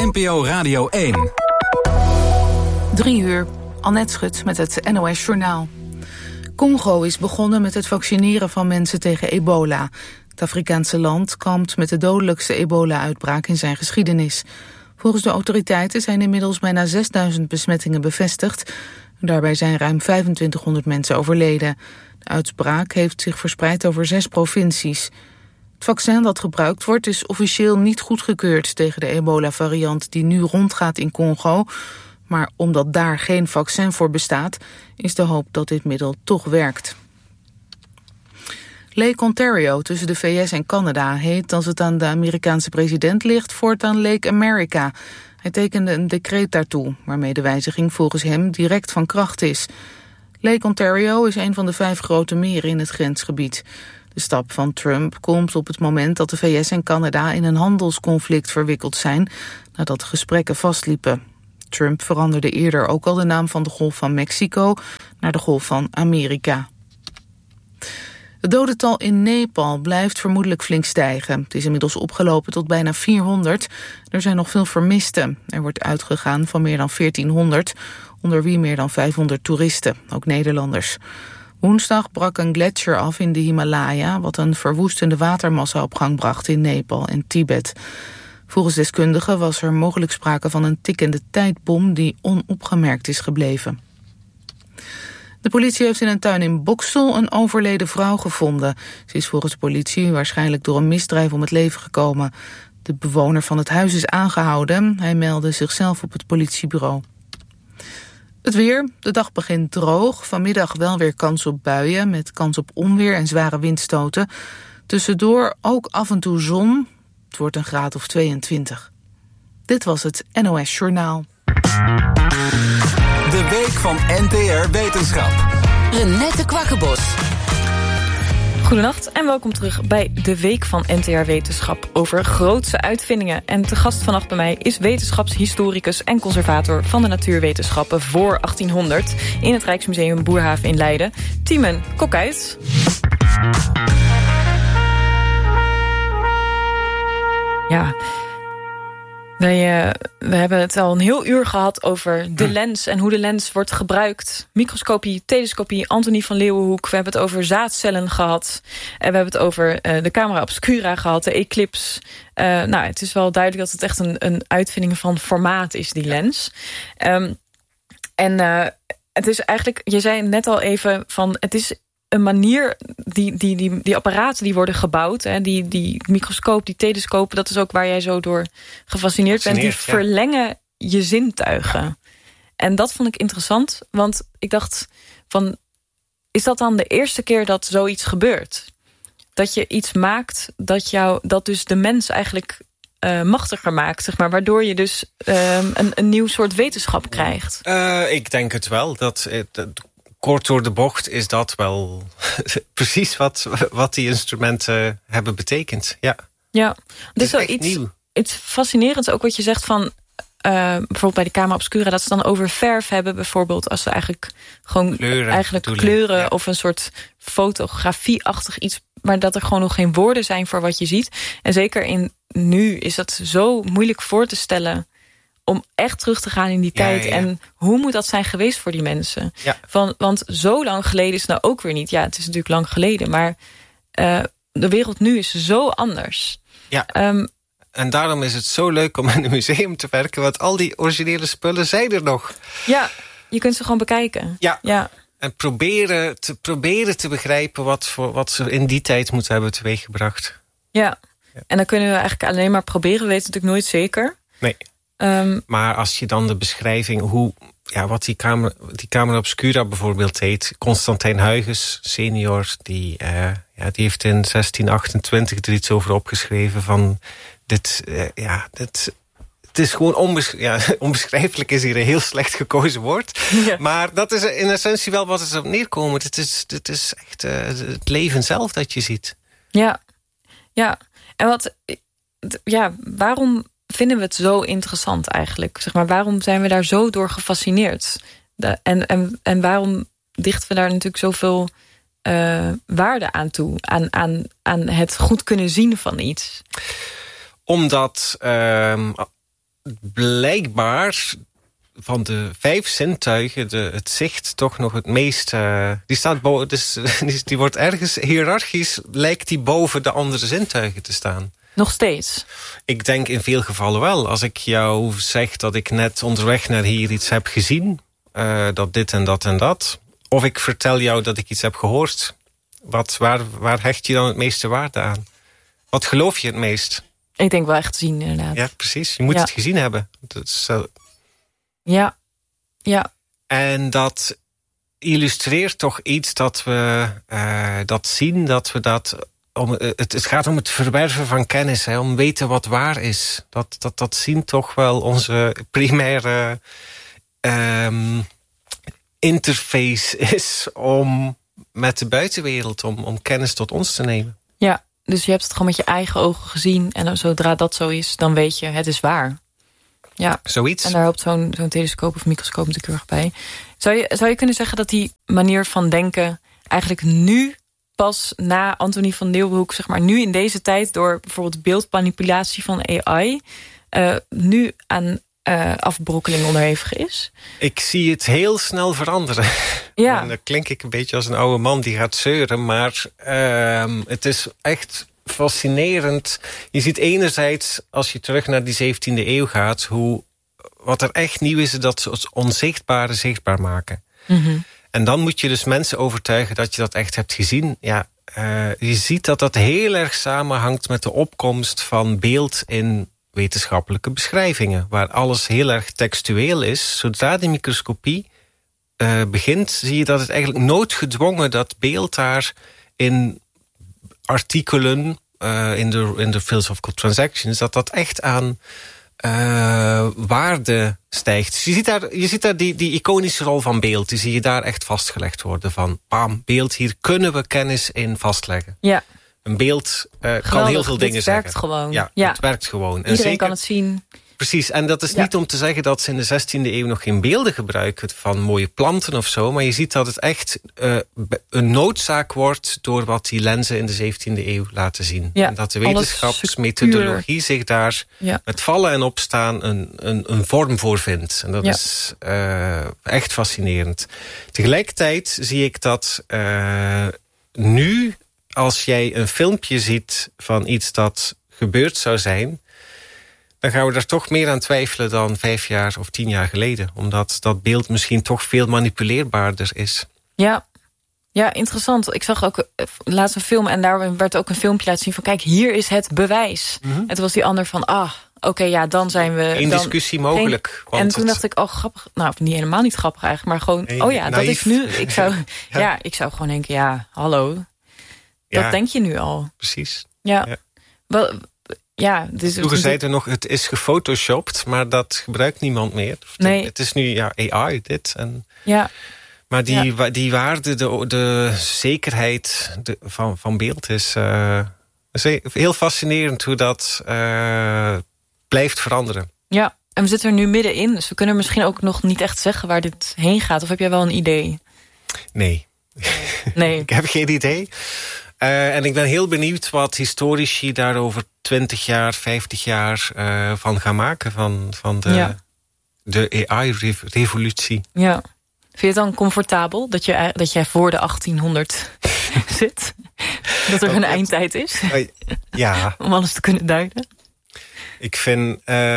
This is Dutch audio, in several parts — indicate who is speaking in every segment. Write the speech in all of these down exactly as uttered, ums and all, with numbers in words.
Speaker 1: N P O Radio één.
Speaker 2: Drie uur, Annette Schut met het N O S-journaal. Congo is begonnen met het vaccineren van mensen tegen ebola. Het Afrikaanse land kampt met de dodelijkste ebola-uitbraak in zijn geschiedenis. Volgens de autoriteiten zijn inmiddels bijna zesduizend besmettingen bevestigd. Daarbij zijn ruim vijfentwintighonderd mensen overleden. De uitbraak heeft zich verspreid over zes provincies. Het vaccin dat gebruikt wordt is officieel niet goedgekeurd tegen de ebola-variant die nu rondgaat in Congo. Maar omdat daar geen vaccin voor bestaat, is de hoop dat dit middel toch werkt. Lake Ontario tussen de V S en Canada heet, als het aan de Amerikaanse president ligt, voortaan Lake America. Hij tekende een decreet daartoe, waarmee de wijziging volgens hem direct van kracht is. Lake Ontario is een van de vijf grote meren in het grensgebied. De stap van Trump komt op het moment dat de V S en Canada in een handelsconflict verwikkeld zijn, nadat de gesprekken vastliepen. Trump veranderde eerder ook al de naam van de Golf van Mexico naar de Golf van Amerika. Het dodental in Nepal blijft vermoedelijk flink stijgen. Het is inmiddels opgelopen tot bijna vierhonderd. Er zijn nog veel vermisten. Er wordt uitgegaan van meer dan veertienhonderd, onder wie meer dan vijfhonderd toeristen, ook Nederlanders. Woensdag brak een gletsjer af in de Himalaya, wat een verwoestende watermassa op gang bracht in Nepal en Tibet. Volgens deskundigen was er mogelijk sprake van een tikkende tijdbom die onopgemerkt is gebleven. De politie heeft in een tuin in Boksel een overleden vrouw gevonden. Ze is volgens de politie waarschijnlijk door een misdrijf om het leven gekomen. De bewoner van het huis is aangehouden. Hij meldde zichzelf op het politiebureau. Het weer. De dag begint droog. Vanmiddag wel weer kans op buien met kans op onweer en zware windstoten. Tussendoor ook af en toe zon. Het wordt een graad of tweeëntwintig. Dit was het N O S Journaal.
Speaker 1: De week van N T R Wetenschap.
Speaker 3: Renette Kwakkenbos.
Speaker 4: Goedenacht en welkom terug bij de Week van N T R Wetenschap over grootse uitvindingen. En te gast vannacht bij mij is wetenschapshistoricus en conservator van de natuurwetenschappen voor achttienhonderd in het Rijksmuseum Boerhaven in Leiden, Tiemen Kokkuyt. Ja, wij, uh, we hebben het al een heel uur gehad over de lens en hoe de lens wordt gebruikt. Microscopie, telescopie, Antonie van Leeuwenhoek. We hebben het over zaadcellen gehad. En we hebben het over uh, de camera obscura gehad, de eclipse. Uh, nou, het is wel duidelijk dat het echt een, een uitvinding van formaat is, die lens. Um, en uh, het is eigenlijk, je zei net al even van, het is een manier, die, die, die, die apparaten die worden gebouwd, hè, die, die microscoop, die telescopen, dat is ook waar jij zo door gefascineerd bent, die ja. verlengen je zintuigen. En dat vond ik interessant, want ik dacht van, is dat dan de eerste keer dat zoiets gebeurt? Dat je iets maakt dat jou, dat dus de mens eigenlijk uh, machtiger maakt, zeg maar, waardoor je dus uh, een, een nieuw soort wetenschap krijgt.
Speaker 5: Uh, ik denk het wel, dat het, kort door de bocht is dat wel precies wat, wat die instrumenten hebben betekend. Ja,
Speaker 4: ja.
Speaker 5: Het is
Speaker 4: wel
Speaker 5: echt
Speaker 4: iets,
Speaker 5: nieuw.
Speaker 4: iets fascinerends ook wat je zegt van, uh, bijvoorbeeld bij de camera obscura, dat ze dan over verf hebben, bijvoorbeeld, als ze eigenlijk gewoon
Speaker 5: kleuren,
Speaker 4: eigenlijk kleuren ja. of een soort fotografie-achtig iets, maar dat er gewoon nog geen woorden zijn voor wat je ziet. En zeker in nu is dat zo moeilijk voor te stellen om echt terug te gaan in die
Speaker 5: ja,
Speaker 4: tijd.
Speaker 5: Ja, ja.
Speaker 4: En hoe moet dat zijn geweest voor die mensen?
Speaker 5: Ja.
Speaker 4: Van, want zo lang geleden is het nou ook weer niet. Ja, het is natuurlijk lang geleden, maar uh, de wereld nu is zo anders.
Speaker 5: Ja.
Speaker 4: Um,
Speaker 5: en daarom is het zo leuk om in een museum te werken, want al die originele spullen zijn er nog.
Speaker 4: Ja, je kunt ze gewoon bekijken.
Speaker 5: Ja.
Speaker 4: Ja.
Speaker 5: En proberen te, proberen te begrijpen wat, voor, wat ze in die tijd moeten hebben teweeggebracht.
Speaker 4: Ja. Ja, en dan kunnen we eigenlijk alleen maar proberen. We weten natuurlijk nooit zeker.
Speaker 5: Nee.
Speaker 4: Um,
Speaker 5: maar als je dan de beschrijving, hoe, ja, wat die camera, die camera obscura bijvoorbeeld heet. Constantijn Huygens senior, die, uh, ja, die heeft in zestien achtentwintig er iets over opgeschreven van dit, uh, ja, dit, het is gewoon onbesch- ja, onbeschrijfelijk is hier een heel slecht gekozen woord. Ja. Maar dat is in essentie wel wat het op neerkomt. Het is, het is echt uh, het leven zelf dat je ziet.
Speaker 4: Ja, ja. En wat, ja, waarom vinden we het zo interessant eigenlijk? Zeg maar, waarom zijn we daar zo door gefascineerd? De, en, en, en waarom dichten we daar natuurlijk zoveel uh, waarde aan toe? Aan, aan, aan het goed kunnen zien van iets?
Speaker 5: Omdat, uh, blijkbaar van de vijf zintuigen de, het zicht toch nog het meest... Uh, die staat boven, dus, die, die wordt ergens hiërarchisch, lijkt die boven de andere zintuigen te staan.
Speaker 4: Nog steeds?
Speaker 5: Ik denk in veel gevallen wel. Als ik jou zeg dat ik net onderweg naar hier iets heb gezien, uh, dat dit en dat en dat, of ik vertel jou dat ik iets heb gehoord, wat, waar, waar hecht je dan het meeste waarde aan? Wat geloof je het meest?
Speaker 4: Ik denk wel echt zien, inderdaad.
Speaker 5: Ja, precies. Je moet
Speaker 4: ja.
Speaker 5: het gezien hebben. Dat is, uh...
Speaker 4: Ja, ja.
Speaker 5: En dat illustreert toch iets dat we uh, dat zien, dat we dat... Om, het, het gaat om het verwerven van kennis, hè, om weten wat waar is. Dat, dat, dat zien toch wel onze primaire um, interface is om met de buitenwereld, om, om kennis tot ons te nemen.
Speaker 4: Ja, dus je hebt het gewoon met je eigen ogen gezien en dan, zodra dat zo is, dan weet je, het is waar. Ja,
Speaker 5: zoiets.
Speaker 4: En daar helpt zo'n zo'n telescoop of microscoop natuurlijk erg bij. Zou je, zou je kunnen zeggen dat die manier van denken eigenlijk nu pas na Anthonie van Leeuwenhoek, zeg maar nu in deze tijd, door bijvoorbeeld beeldmanipulatie van A I, uh, nu aan uh, afbrokkeling onderhevig is?
Speaker 5: Ik zie het heel snel veranderen.
Speaker 4: Ja.
Speaker 5: En dan klink ik een beetje als een oude man die gaat zeuren, maar uh, het is echt fascinerend. Je ziet enerzijds, als je terug naar die zeventiende eeuw gaat, hoe wat er echt nieuw is, dat ze het onzichtbare zichtbaar maken.
Speaker 4: Mm-hmm.
Speaker 5: En dan moet je dus mensen overtuigen dat je dat echt hebt gezien. Ja, uh, je ziet dat dat heel erg samenhangt met de opkomst van beeld in wetenschappelijke beschrijvingen, waar alles heel erg textueel is. Zodra de microscopie uh, begint, zie je dat het eigenlijk noodgedwongen dat beeld daar in artikelen, uh, in de in de philosophical transactions, dat dat echt aan uh, waarde stijgt. Dus je ziet daar, je ziet daar die, die iconische rol van beeld, die zie je daar echt vastgelegd worden. Van, bam, beeld, hier kunnen we kennis in vastleggen.
Speaker 4: Ja.
Speaker 5: Een beeld uh, kan heel veel dingen zeggen.
Speaker 4: Het werkt gewoon.
Speaker 5: Ja,
Speaker 4: ja,
Speaker 5: het werkt gewoon.
Speaker 4: Iedereen
Speaker 5: en zeker,
Speaker 4: kan het zien.
Speaker 5: Precies, en dat is
Speaker 4: ja.
Speaker 5: niet om te zeggen dat ze in de zestiende eeuw nog geen beelden gebruiken van mooie planten of zo, maar je ziet dat het echt uh, een noodzaak wordt door wat die lenzen in de zeventiende eeuw laten zien.
Speaker 4: Ja,
Speaker 5: en dat de wetenschapsmethodologie zich daar
Speaker 4: ja.
Speaker 5: met vallen en opstaan een, een, een vorm voor vindt. En dat
Speaker 4: ja.
Speaker 5: is uh, echt fascinerend. Tegelijkertijd zie ik dat uh, nu, als jij een filmpje ziet van iets dat gebeurd zou zijn, dan gaan we daar toch meer aan twijfelen dan vijf jaar of tien jaar geleden. Omdat dat beeld misschien toch veel manipuleerbaarder is.
Speaker 4: Ja, ja, interessant. Ik zag ook laatst een film en daar werd ook een filmpje laten zien van, kijk, hier is het bewijs. Mm-hmm. En toen was die ander van, ah, oké, okay, ja, dan zijn we...
Speaker 5: Geen
Speaker 4: dan,
Speaker 5: discussie mogelijk.
Speaker 4: Geen,
Speaker 5: want
Speaker 4: en toen
Speaker 5: het...
Speaker 4: dacht ik, oh, grappig. Nou, niet helemaal niet grappig eigenlijk, maar gewoon, nee, oh ja, naïef. Dat is nu... Ik zou, ja. ja, ik zou gewoon denken, ja, hallo. Dat ja. denk je nu al.
Speaker 5: Precies.
Speaker 4: Ja. ja. Wel, ja, dus
Speaker 5: Vroeger zei er nog, het is gefotoshopt, maar dat gebruikt niemand meer.
Speaker 4: Nee.
Speaker 5: Het is nu ja, A I, dit. En,
Speaker 4: ja.
Speaker 5: Maar die,
Speaker 4: ja.
Speaker 5: die waarde, de, de zekerheid de, van, van beeld is, uh, is heel fascinerend hoe dat uh, blijft veranderen.
Speaker 4: Ja, en we zitten er nu middenin, dus we kunnen misschien ook nog niet echt zeggen waar dit heen gaat. Of heb jij wel een idee?
Speaker 5: Nee.
Speaker 4: Nee.
Speaker 5: Ik heb geen idee. Uh, en ik ben heel benieuwd wat historici daar over twintig jaar, vijftig jaar uh, van gaan maken. Van, van de, ja. de A I-revolutie.
Speaker 4: Ja. Vind je het dan comfortabel dat je, dat jij voor de achttienhonderd zit? Dat er oh, een eindtijd is?
Speaker 5: Uh, ja.
Speaker 4: Om alles te kunnen duiden?
Speaker 5: Ik vind...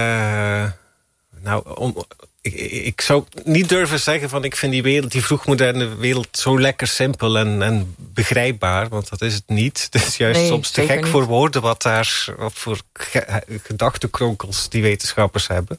Speaker 5: Uh, nou, om, ik, ik zou niet durven zeggen van ik vind die wereld, die vroegmoderne wereld zo lekker simpel en, en begrijpbaar, want dat is het niet. Het is juist nee, soms te gek niet. voor woorden wat daar, wat voor ge, gedachtenkronkels die wetenschappers hebben.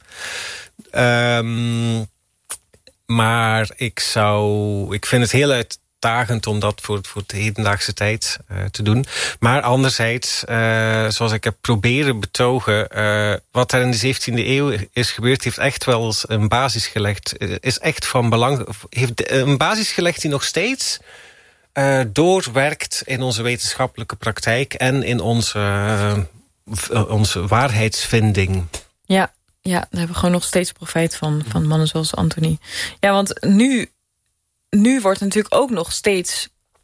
Speaker 5: Um, maar ik zou, ik vind het heel uitdagend om dat voor, voor de hedendaagse tijd uh, te doen. Maar anderzijds, uh, zoals ik heb proberen betogen, uh, wat er in de zeventiende eeuw is gebeurd, heeft echt wel eens een basis gelegd. Is echt van belang, heeft een basis gelegd die nog steeds uh, doorwerkt in onze wetenschappelijke praktijk en in onze, uh, onze waarheidsvinding.
Speaker 4: Ja. Ja, daar hebben we gewoon nog steeds profijt van, van mannen zoals Anthonie. Ja, want nu, nu wordt natuurlijk ook nog steeds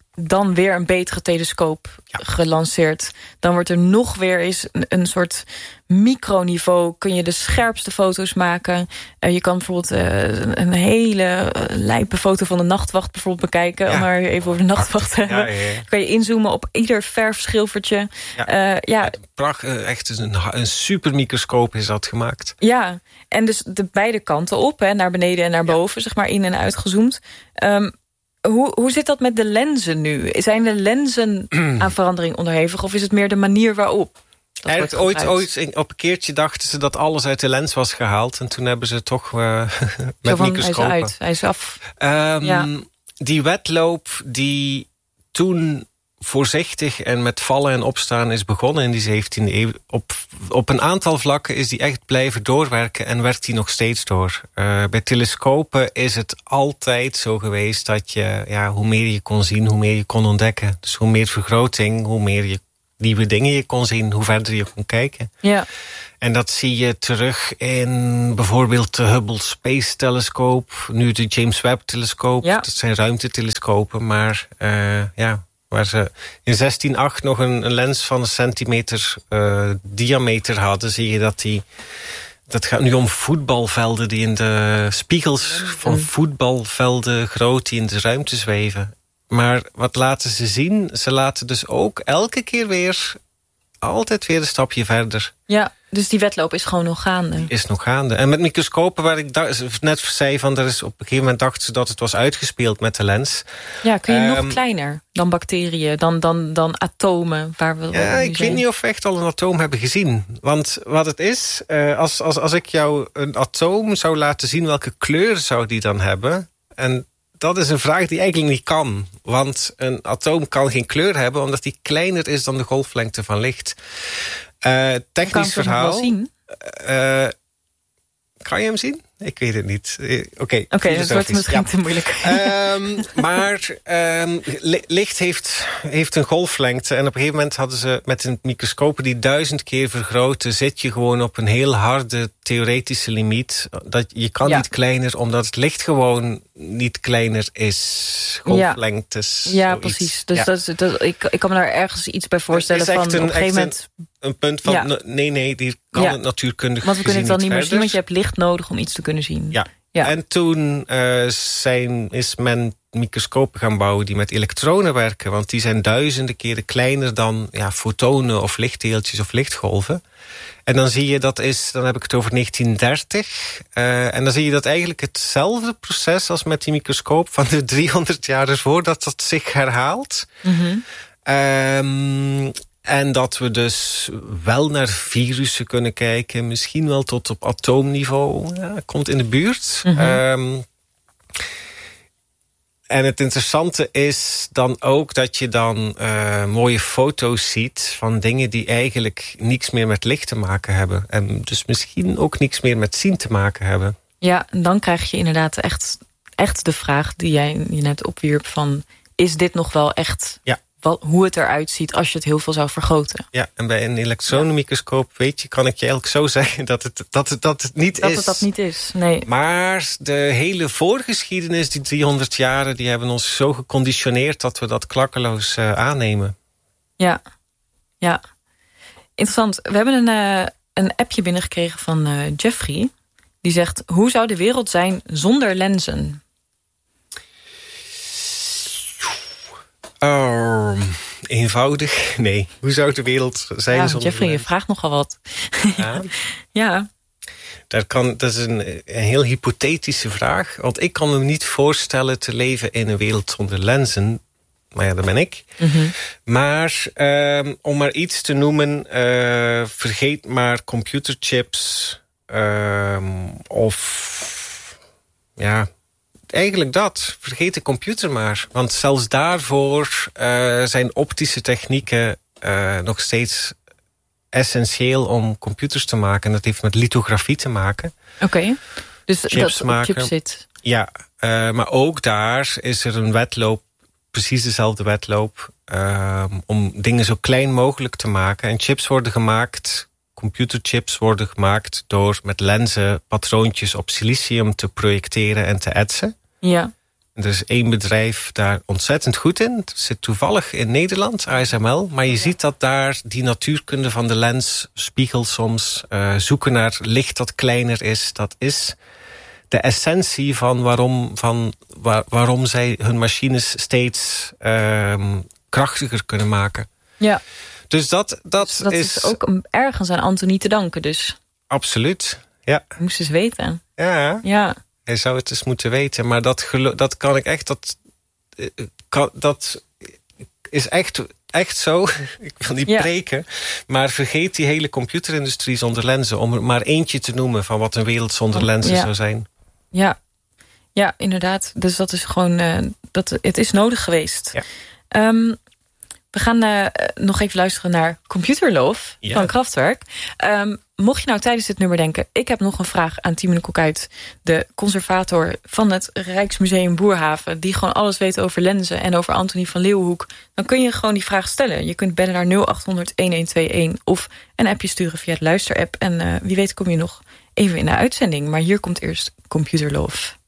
Speaker 4: dan weer een betere telescoop ja. gelanceerd. Dan wordt er nog weer eens een, een soort microniveau. Kun je de scherpste foto's maken. Uh, je kan bijvoorbeeld uh, een hele uh, lijpe foto van de nachtwacht bijvoorbeeld bekijken. Ja. Om maar even over de nachtwacht te hebben. Ja, ja, ja. Kan je inzoomen op ieder verfschilfertje. Ja. Uh, ja.
Speaker 5: Pracht, echt een, een supermicroscoop is dat gemaakt.
Speaker 4: Ja, en dus de beide kanten op. Hè, naar beneden en naar boven, ja. zeg maar in- en uitgezoomd. Um, Hoe, hoe zit dat met de lenzen nu? Zijn de lenzen aan verandering onderhevig? Of is het meer de manier waarop?
Speaker 5: Eigenlijk ooit, ooit op een keertje dachten ze dat alles uit de lens was gehaald. En toen hebben ze toch uh, met
Speaker 4: van,
Speaker 5: microscopen.
Speaker 4: Hij is uit, hij is af.
Speaker 5: Um,
Speaker 4: ja.
Speaker 5: Die wedloop die toen voorzichtig en met vallen en opstaan is begonnen in die zeventiende eeuw. Op, op een aantal vlakken is die echt blijven doorwerken en werkt die nog steeds door. Uh, bij telescopen is het altijd zo geweest dat je, ja, hoe meer je kon zien, hoe meer je kon ontdekken. Dus hoe meer vergroting, hoe meer je nieuwe dingen je kon zien, hoe verder je kon kijken.
Speaker 4: Ja.
Speaker 5: En dat zie je terug in bijvoorbeeld de Hubble Space Telescoop, nu de James Webb Telescoop. Ja. Dat zijn ruimtetelescopen, maar uh, ja... waar ze in zestien acht nog een, een lens van een centimeter uh, diameter hadden, zie je dat die... Dat gaat nu om voetbalvelden die in de spiegels van voetbalvelden groot die in de ruimte zweven. Maar wat laten ze zien? Ze laten dus ook elke keer weer, altijd weer een stapje verder.
Speaker 4: Ja, dus die wedloop is gewoon nog gaande.
Speaker 5: Is nog gaande. En met microscopen, waar ik da- net zei van, er is op een gegeven moment dachten ze dat het was uitgespeeld met de lens.
Speaker 4: Ja, kun je um, nog kleiner dan bacteriën, dan, dan, dan atomen? Waar we
Speaker 5: ja, ik zijn. weet niet of we echt al een atoom hebben gezien. Want wat het is, uh, als, als, als ik jou een atoom zou laten zien, welke kleur zou die dan hebben? En dat is een vraag die eigenlijk niet kan. Want een atoom kan geen kleur hebben, omdat die kleiner is dan de golflengte van licht. Uh, technisch
Speaker 4: kan
Speaker 5: verhaal.
Speaker 4: Wel zien?
Speaker 5: Uh, kan je hem zien? Ik weet het niet. Oké, okay,
Speaker 4: okay, dat wordt misschien ja. te moeilijk.
Speaker 5: Um, maar um, licht heeft, heeft een golflengte. En op een gegeven moment hadden ze met een microscopen die duizend keer vergroten, zit je gewoon op een heel harde theoretische limiet. Dat je kan ja. niet kleiner, omdat het licht gewoon niet kleiner is. Golflengtes.
Speaker 4: Ja, ja precies. Dus ja. Dat, dat, ik, ik kan me daar ergens iets bij voorstellen van
Speaker 5: een,
Speaker 4: op een gegeven moment.
Speaker 5: Een, een punt van, ja. nee, nee, die kan ja. het natuurkundig
Speaker 4: Want we kunnen het dan niet meer
Speaker 5: verder.
Speaker 4: zien, want je hebt licht nodig om iets te kunnen zien.
Speaker 5: Ja, ja. En toen uh, zijn, is men microscopen gaan bouwen die met elektronen werken. Want die zijn duizenden keren kleiner dan ja, fotonen of lichtdeeltjes of lichtgolven. En dan zie je dat is, dan heb ik het over negentien dertig. Uh, en dan zie je dat eigenlijk hetzelfde proces als met die microscoop van de driehonderd jaar ervoor, dat dat zich herhaalt. Mm-hmm. Um, En dat we dus wel naar virussen kunnen kijken. Misschien wel tot op atoomniveau. Ja, komt in de buurt. Mm-hmm. Um, en het interessante is dan ook dat je dan uh, mooie foto's ziet van dingen die eigenlijk niks meer met licht te maken hebben. En dus misschien ook niks meer met zien te maken hebben.
Speaker 4: Ja, en dan krijg je inderdaad echt, echt de vraag die jij je net opwierp van, is dit nog wel echt...
Speaker 5: Ja.
Speaker 4: Wat, hoe het eruit ziet als je het heel veel zou vergroten.
Speaker 5: Ja, en bij een elektronenmicroscoop, weet je, kan ik je eigenlijk zo zeggen dat het, dat het, dat het niet
Speaker 4: dat
Speaker 5: is.
Speaker 4: Dat het dat niet is, nee.
Speaker 5: Maar de hele voorgeschiedenis, die driehonderd jaren, die hebben ons zo geconditioneerd dat we dat klakkeloos uh, aannemen.
Speaker 4: Ja, ja. Interessant. We hebben een, uh, een appje binnengekregen van uh, Jeffrey. Die zegt, hoe zou de wereld zijn zonder lenzen?
Speaker 5: Oh, eenvoudig? Nee. Hoe zou de wereld zijn
Speaker 4: ja,
Speaker 5: zonder
Speaker 4: Jeffrey,
Speaker 5: lens?
Speaker 4: je vraagt nogal wat.
Speaker 5: Ja.
Speaker 4: ja.
Speaker 5: Dat, kan, dat is een, een heel hypothetische vraag. Want ik kan me niet voorstellen te leven in een wereld zonder lenzen. Maar ja, dat ben ik. Mm-hmm. Maar um, om maar iets te noemen, uh, vergeet maar computerchips. Um, of ja... Eigenlijk dat. Vergeet de computer maar. Want zelfs daarvoor uh, zijn optische technieken uh, nog steeds essentieel om computers te maken. En dat heeft met lithografie te maken.
Speaker 4: Oké, okay. Dus
Speaker 5: chips
Speaker 4: dat
Speaker 5: maken.
Speaker 4: Chip zit.
Speaker 5: Ja, uh, maar ook daar is er een wedloop, precies dezelfde wedloop, uh, om dingen zo klein mogelijk te maken. En chips worden gemaakt... Computerchips worden gemaakt door met lenzen patroontjes op silicium te projecteren en te etsen.
Speaker 4: Ja.
Speaker 5: Er is één bedrijf daar ontzettend goed in. Het zit toevallig in Nederland, A S M L. Maar je ja. ziet dat daar die natuurkunde van de lens spiegelt soms. Uh, zoeken naar licht dat kleiner is. Dat is de essentie van waarom, van waar, waarom zij hun machines steeds uh, krachtiger kunnen maken.
Speaker 4: Ja.
Speaker 5: Dus dat, dat,
Speaker 4: dus dat
Speaker 5: is...
Speaker 4: is ook ergens aan Anthony te danken dus.
Speaker 5: Absoluut, ja.
Speaker 4: Je moest eens weten.
Speaker 5: Ja,
Speaker 4: ja.
Speaker 5: Hij zou het eens moeten weten. Maar dat, gelo- dat kan ik echt... Dat, kan, dat is echt, echt zo. Ik wil niet ja. preken. Maar vergeet die hele computerindustrie zonder lenzen. Om er maar eentje te noemen van wat een wereld zonder lenzen ja. zou zijn.
Speaker 4: Ja. ja, inderdaad. Dus dat is gewoon... Uh, dat, het is nodig geweest. Ja. Um, we gaan uh, nog even luisteren naar Computer Love ja. van Kraftwerk. Um, mocht je nou tijdens dit nummer denken... ik heb nog een vraag aan Timon Kokuit... de conservator van het Rijksmuseum Boerhaven... die gewoon alles weet over lenzen en over Anthony van Leeuwenhoek... dan kun je gewoon die vraag stellen. Je kunt bellen naar nul acht honderd een een twee een... of een appje sturen via het luisterapp. En uh, wie weet kom je nog even in de uitzending. Maar hier komt eerst Computer Love.